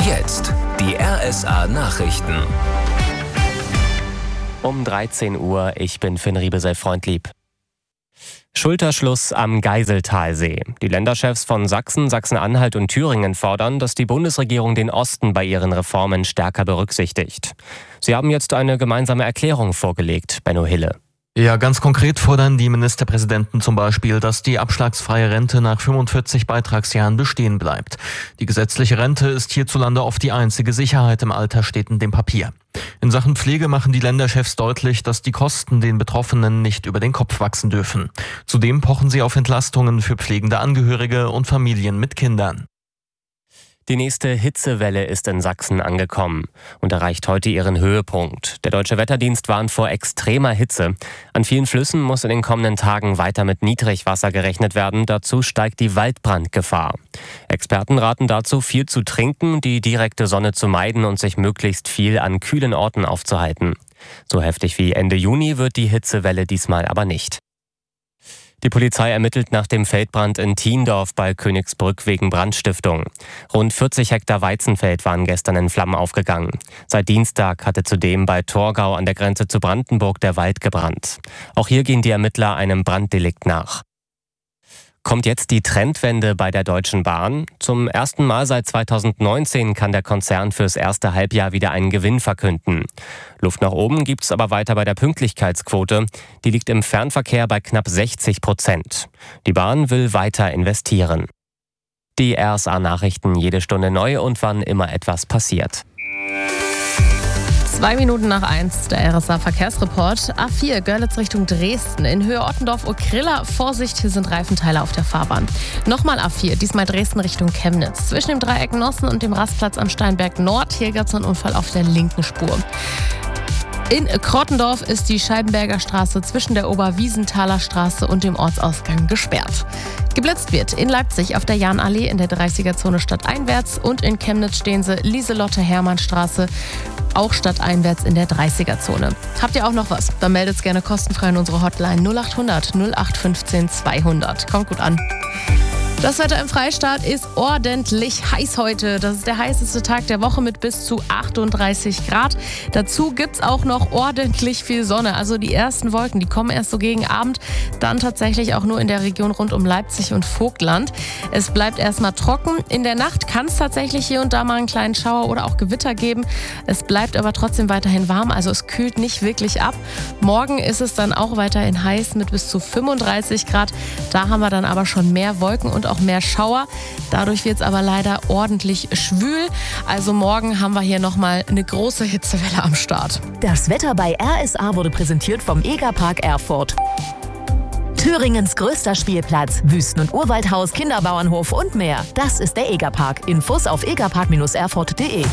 Jetzt die RSA Nachrichten. Um 13 Uhr, ich bin Finn Riebesell-Freundlieb. Schulterschluss am Geiseltalsee. Die Länderchefs von Sachsen, Sachsen-Anhalt und Thüringen fordern, dass die Bundesregierung den Osten bei ihren Reformen stärker berücksichtigt. Sie haben jetzt eine gemeinsame Erklärung vorgelegt, Benno Hille. Ja, ganz konkret fordern die Ministerpräsidenten zum Beispiel, dass die abschlagsfreie Rente nach 45 Beitragsjahren bestehen bleibt. Die gesetzliche Rente ist hierzulande oft die einzige Sicherheit im Alter, steht in dem Papier. In Sachen Pflege machen die Länderchefs deutlich, dass die Kosten den Betroffenen nicht über den Kopf wachsen dürfen. Zudem pochen sie auf Entlastungen für pflegende Angehörige und Familien mit Kindern. Die nächste Hitzewelle ist in Sachsen angekommen und erreicht heute ihren Höhepunkt. Der Deutsche Wetterdienst warnt vor extremer Hitze. An vielen Flüssen muss in den kommenden Tagen weiter mit Niedrigwasser gerechnet werden. Dazu steigt die Waldbrandgefahr. Experten raten dazu, viel zu trinken, die direkte Sonne zu meiden und sich möglichst viel an kühlen Orten aufzuhalten. So heftig wie Ende Juni wird die Hitzewelle diesmal aber nicht. Die Polizei ermittelt nach dem Feldbrand in Thiendorf bei Königsbrück wegen Brandstiftung. Rund 40 Hektar Weizenfeld waren gestern in Flammen aufgegangen. Seit Dienstag hatte zudem bei Torgau an der Grenze zu Brandenburg der Wald gebrannt. Auch hier gehen die Ermittler einem Branddelikt nach. Kommt jetzt die Trendwende bei der Deutschen Bahn? Zum ersten Mal seit 2019 kann der Konzern fürs erste Halbjahr wieder einen Gewinn verkünden. Luft nach oben gibt es aber weiter bei der Pünktlichkeitsquote. Die liegt im Fernverkehr bei knapp 60%. Die Bahn will weiter investieren. Die RSA-Nachrichten jede Stunde neu und wann immer etwas passiert. 2 Minuten nach 1, der RSA-Verkehrsreport. A4, Görlitz Richtung Dresden. In Höhe Ottendorf-Okrilla, Vorsicht, hier sind Reifenteile auf der Fahrbahn. Nochmal A4, diesmal Dresden Richtung Chemnitz. Zwischen dem Dreieck Nossen und dem Rastplatz am Steinberg Nord, hier gab es einen Unfall auf der linken Spur. In Krottendorf ist die Scheibenberger Straße zwischen der Oberwiesenthaler Straße und dem Ortsausgang gesperrt. Geblitzt wird in Leipzig auf der Jahnallee in der 30er-Zone stadteinwärts und in Chemnitz stehen sie Lieselotte-Hermann-Straße, auch stadteinwärts in der 30er-Zone. Habt ihr auch noch was? Dann meldet es gerne kostenfrei in unsere Hotline 0800 0815 200. Kommt gut an. Das Wetter im Freistaat ist ordentlich heiß heute. Das ist der heißeste Tag der Woche mit bis zu 38 Grad. Dazu gibt's auch noch ordentlich viel Sonne. Also die ersten Wolken, die kommen erst so gegen Abend. Dann tatsächlich auch nur in der Region rund um Leipzig und Vogtland. Es bleibt erstmal trocken. In der Nacht kann es tatsächlich hier und da mal einen kleinen Schauer oder auch Gewitter geben. Es bleibt aber trotzdem weiterhin warm. Also es kühlt nicht wirklich ab. Morgen ist es dann auch weiterhin heiß mit bis zu 35 Grad. Da haben wir dann aber schon mehr Wolken und auch mehr Schauer. Dadurch wird es aber leider ordentlich schwül. Also morgen haben wir hier nochmal eine große Hitzewelle am Start. Das Wetter bei RSA wurde präsentiert vom Egerpark Erfurt. Thüringens größter Spielplatz, Wüsten- und Urwaldhaus, Kinderbauernhof und mehr. Das ist der Egerpark. Infos auf egerpark-erfurt.de.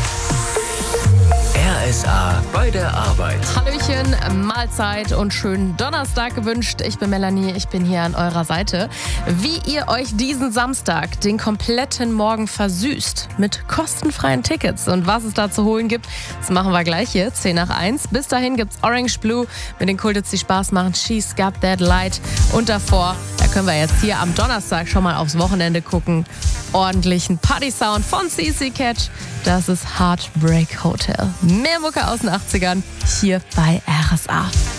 RSA bei der Arbeit. Hallöchen, Mahlzeit und schönen Donnerstag gewünscht. Ich bin Melanie, ich bin hier an eurer Seite. Wie ihr euch diesen Samstag den kompletten Morgen versüßt mit kostenfreien Tickets und was es da zu holen gibt, das machen wir gleich hier, 10 nach 1. Bis dahin gibt's Orange Blue mit den Kultits, die Spaß machen, She's Got That Light. Und davor, da können wir jetzt hier am Donnerstag schon mal aufs Wochenende gucken, ordentlichen Party-Sound von CC Catch. Das ist Heartbreak Hotel. Mehr Mucke aus den 80ern hier bei RSA.